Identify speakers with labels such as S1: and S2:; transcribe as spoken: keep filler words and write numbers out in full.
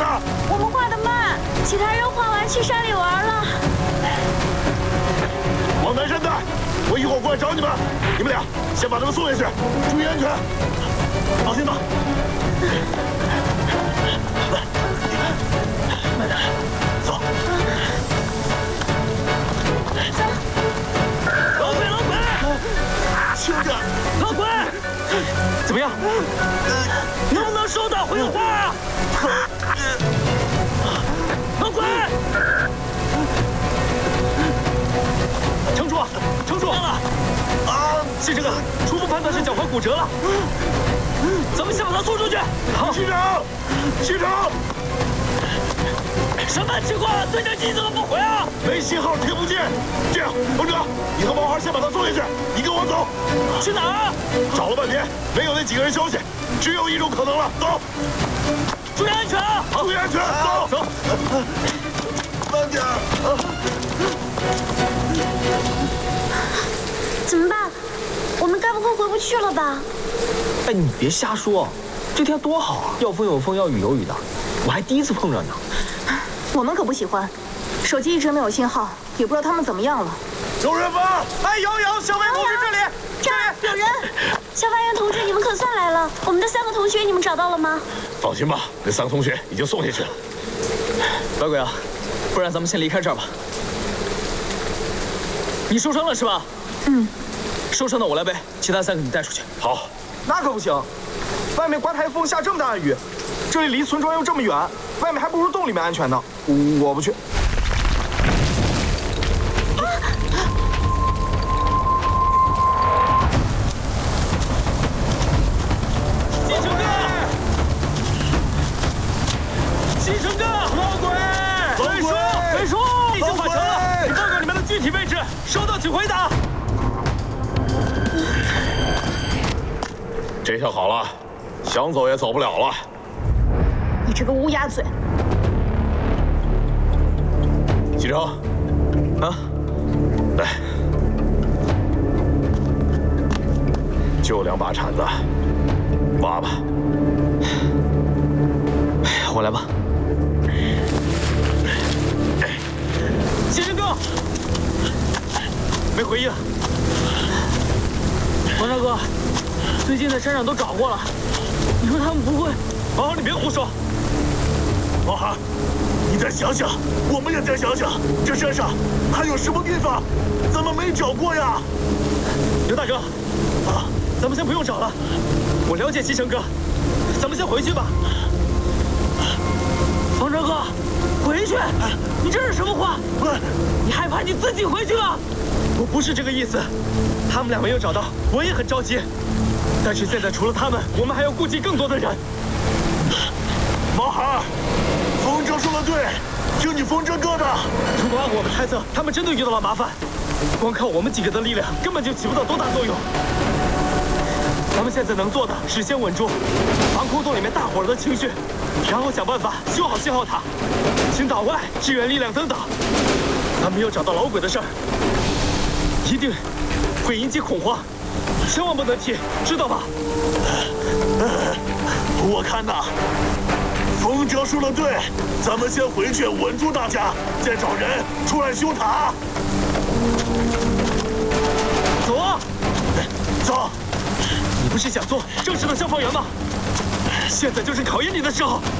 S1: 呢？
S2: 我们画的慢，其他人画完去山里玩了。
S1: 往南山带，我一会儿过来找你们。你们俩先把他们送下去，注意安全。放心吧。来，慢点，走。
S2: 走。
S3: 老鬼，老鬼！
S1: 轻点。
S3: 老鬼，怎么样？能不能收到回话啊？老鬼！撑住，撑住！了啊！先生啊，初步判断是脚踝骨折了，咱们先把他送出去。好，
S1: 局长，局长，
S3: 什么情况？对讲机怎么不回啊？
S1: 没信号，听不见。这样，鹏哲，你和毛孩先把他送下去，你跟我走。
S3: 去哪儿啊？
S1: 找了半天，没有那几个人消息，只有一种可能了。走，
S3: 注意安全啊！
S1: 注意安全，走
S3: 走。
S1: 慢点。
S2: 怎么办？我们该不会回不去了吧？
S3: 哎，你别瞎说，这天多好啊，要风有风，要雨有雨的，我还第一次碰着呢。
S2: 我们可不喜欢，手机一直没有信号，也不知道他们怎么样了。
S1: 有人吗？
S3: 哎，有有，小白同志这里，
S2: 这儿有人。消防员同志，你们可算来了。我们的三个同学你们找到了吗？
S1: 放心吧，那三个同学已经送下去了。
S3: 白鬼啊，不然咱们先离开这儿吧。你受伤了是吧？
S2: 嗯。
S3: 受伤的我来背，其他三个你带出去。
S1: 好。
S4: 那可不行，外面刮台风，下这么大的雨，这里离村庄又这么远，外面还不如洞里面安全呢。我不去。
S3: 西城哥，西城哥，老鬼，鬼叔，鬼叔，已经返程了，请报告你们的具体位置。收到，请回答。
S1: 这下好了，想走也走不了了。
S2: 你这个乌鸦嘴！
S1: 西城，
S3: 啊，
S1: 来，就两把铲子，挖吧。
S3: 我来吧。西城哥，没回应。王大哥。最近在山上都找过了，你说他们不会？毛孩，你别胡说。
S1: 毛孩，你再想想，我们也再想想，这山上还有什么地方咱们没找过呀？
S3: 刘大哥，啊，咱们先不用找了，我了解西城哥，咱们先回去吧。方哲哥，回去？你这是什么话？你害怕你自己回去了？我不是这个意思，他们俩没有找到，我也很着急。但是现在除了他们，我们还要顾及更多的人。
S1: 毛孩，风筝说的对，听你风筝哥的。
S3: 如果按我们猜测，他们真的遇到了麻烦，光靠我们几个的力量根本就起不到多大作用。咱们现在能做的是先稳住防空洞里面大伙儿的情绪，然后想办法修好信号塔，请岛外支援力量等等。咱们有找到老鬼的事儿，一定会引起恐慌。千万不能提，知道吧？
S1: 我看呐，风筝说的对，咱们先回去稳住大家，再找人出来修塔。
S3: 走啊！
S1: 走！
S3: 你不是想做正式的消防员吗？现在就是考验你的时候。